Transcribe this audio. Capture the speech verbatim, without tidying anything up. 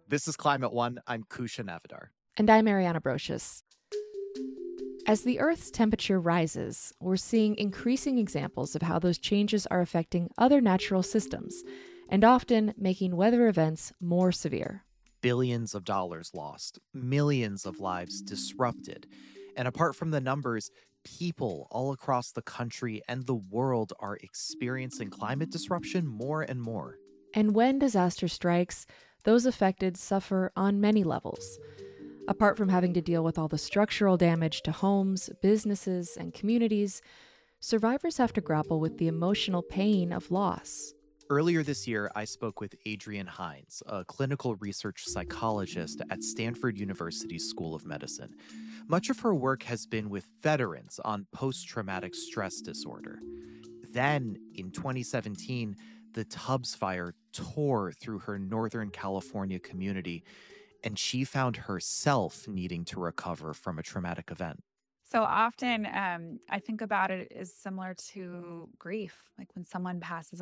This is Climate One. I'm Kusha Navidar. And I'm Ariana Brocious. As the Earth's temperature rises, we're seeing increasing examples of how those changes are affecting other natural systems, and often making weather events more severe. Billions of dollars lost, millions of lives disrupted. And apart from the numbers, people all across the country and the world are experiencing climate disruption more and more. And when disaster strikes, those affected suffer on many levels. Apart from having to deal with all the structural damage to homes, businesses, and communities, survivors have to grapple with the emotional pain of loss. Earlier this year, I spoke with Adrienne Hines, a clinical research psychologist at Stanford University's School of Medicine. Much of her work has been with veterans on post traumatic stress disorder. Then, in twenty seventeen, the Tubbs fire tore through her Northern California community, and she found herself needing to recover from a traumatic event. So often, um, I think about it as similar to grief, like when someone passes